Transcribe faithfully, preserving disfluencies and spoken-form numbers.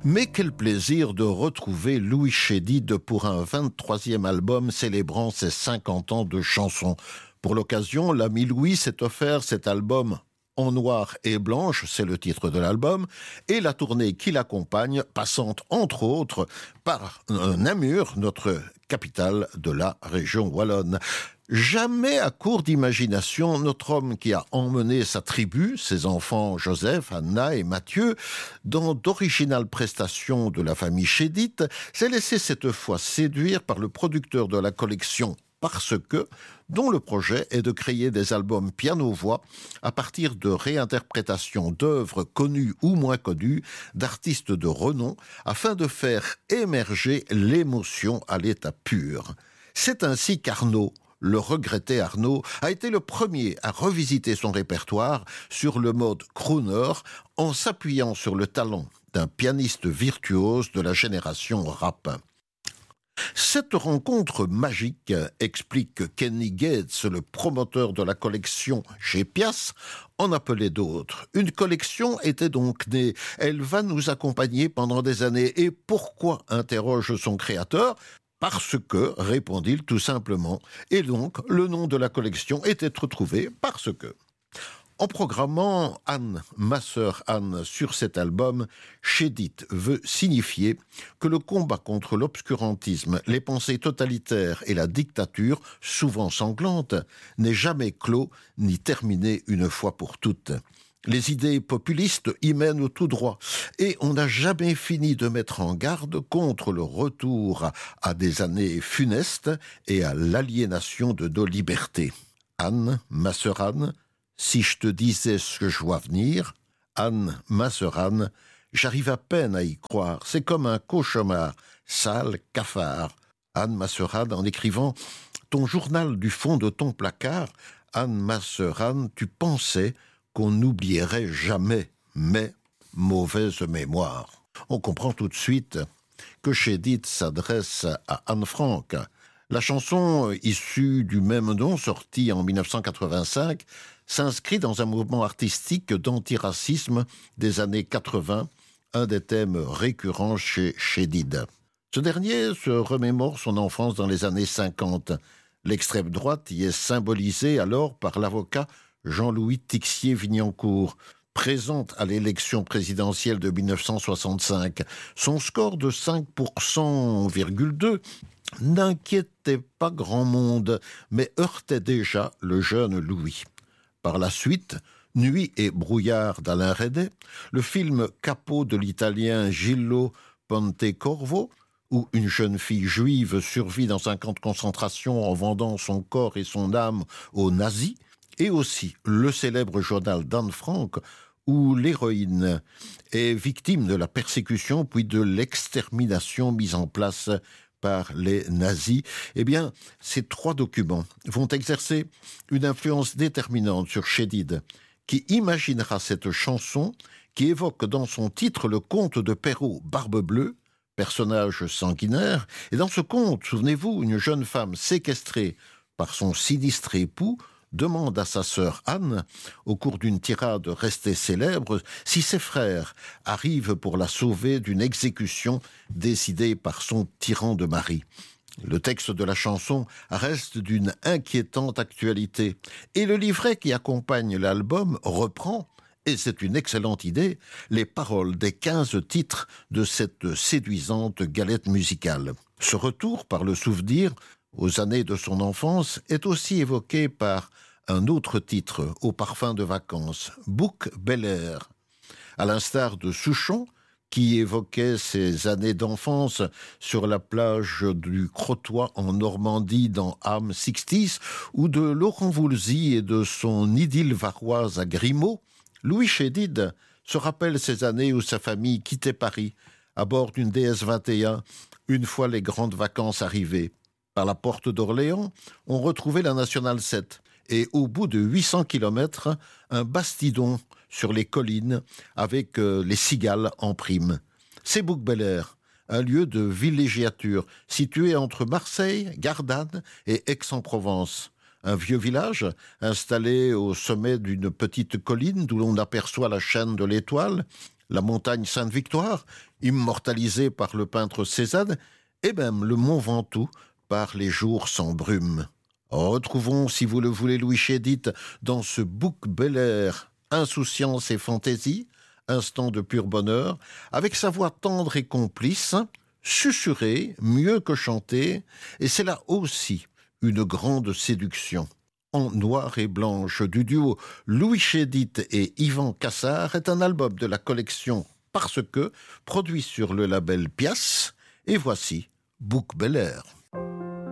Mais quel plaisir de retrouver Louis Chédid pour un vingt-troisième album célébrant ses cinquante ans de chansons. Pour l'occasion, l'ami Louis s'est offert cet album en noir et blanche, c'est le titre de l'album, et la tournée qui l'accompagne, passant entre autres par Namur, notre capitale de la région wallonne. Jamais à court d'imagination, notre homme qui a emmené sa tribu, ses enfants Joseph, Anna et Mathieu, dans d'originales prestations de la famille Chédid, s'est laissé cette fois séduire par le producteur de la collection Parce que, dont le projet est de créer des albums piano-voix à partir de réinterprétations d'œuvres connues ou moins connues d'artistes de renom afin de faire émerger l'émotion à l'état pur. C'est ainsi qu'Arnaud, le regretté Arnaud, a été le premier à revisiter son répertoire sur le mode crooner en s'appuyant sur le talent d'un pianiste virtuose de la génération rap. Cette rencontre magique, explique Kenny Gates, le promoteur de la collection chez Pias, en appelait d'autres. Une collection était donc née. Elle va nous accompagner pendant des années. Et pourquoi, interroge son créateur ? Parce que, répondit-il tout simplement. Et donc, le nom de la collection était retrouvé parce que. En programmant Anne, ma sœur Anne, sur cet album, Chédid veut signifier que le combat contre l'obscurantisme, les pensées totalitaires et la dictature, souvent sanglante, n'est jamais clos ni terminé une fois pour toutes. Les idées populistes y mènent tout droit, et on n'a jamais fini de mettre en garde contre le retour à des années funestes et à l'aliénation de nos libertés. Anne, ma sœur Anne, si je te disais ce que je vois venir, Anne, ma sœur Anne, j'arrive à peine à y croire. C'est comme un cauchemar, sale cafard. Anne, ma sœur Anne, en écrivant ton journal du fond de ton placard, Anne, ma sœur Anne, tu pensais qu'on n'oublierait jamais, mais mauvaise mémoire. On comprend tout de suite que Chédid s'adresse à Anne Frank. La chanson, issue du même nom, sortie en dix-neuf cent quatre-vingt-cinq, s'inscrit dans un mouvement artistique d'antiracisme des années quatre-vingts, un des thèmes récurrents chez Chédid. Ce dernier se remémore son enfance dans les années cinquante. L'extrême droite y est symbolisée alors par l'avocat Jean-Louis Tixier-Vignancourt, présente à l'élection présidentielle de dix-neuf cent soixante-cinq. Son score de cinq virgule deux pour cent n'inquiétait pas grand monde, mais heurtait déjà le jeune Louis. Par la suite, Nuit et brouillard d'Alain Resnais, le film Capot de l'italien Gillo Pontecorvo, où une jeune fille juive survit dans un camp de concentration en vendant son corps et son âme aux nazis, et aussi le célèbre journal d'Anne Frank, où l'héroïne est victime de la persécution puis de l'extermination mise en place par les nazis, eh bien, ces trois documents vont exercer une influence déterminante sur Chédid, qui imaginera cette chanson qui évoque dans son titre le conte de Perrault, Barbe Bleue, personnage sanguinaire, et dans ce conte, souvenez-vous, une jeune femme séquestrée par son sinistre époux demande à sa sœur Anne, au cours d'une tirade restée célèbre, si ses frères arrivent pour la sauver d'une exécution décidée par son tyran de mari. Le texte de la chanson reste d'une inquiétante actualité, et le livret qui accompagne l'album reprend, et c'est une excellente idée, les paroles des quinze titres de cette séduisante galette musicale. Ce retour par le souvenir aux années de son enfance est aussi évoqué par un autre titre au parfum de vacances, Bouc Bel-Air. À l'instar de Souchon, qui évoquait ses années d'enfance sur la plage du Crotoy en Normandie dans Âme soixante, ou de Laurent Voulzy et de son idylle varoise à Grimaud, Louis Chédid se rappelle ces années où sa famille quittait Paris à bord d'une D S vingt et un, une fois les grandes vacances arrivées. Par la porte d'Orléans, on retrouvait la Nationale sept, et au bout de huit cents kilomètres, un bastidon sur les collines avec euh, les cigales en prime. C'est Bouc Bel-Air, un lieu de villégiature situé entre Marseille, Gardanne et Aix-en-Provence. Un vieux village installé au sommet d'une petite colline d'où l'on aperçoit la chaîne de l'Étoile, la montagne Sainte-Victoire, immortalisée par le peintre Cézanne, et même le mont Ventoux par les jours sans brume. Retrouvons, si vous le voulez, Louis Chédid dans ce bouc Bel Air, insouciance et fantaisie, instant de pur bonheur, avec sa voix tendre et complice, susurrée, mieux que chantée, et c'est là aussi une grande séduction. En noir et blanche du duo Louis Chédid et Yvan Cassard est un album de la collection Parce que, produit sur le label Pias, et voici Bouc Bel Air.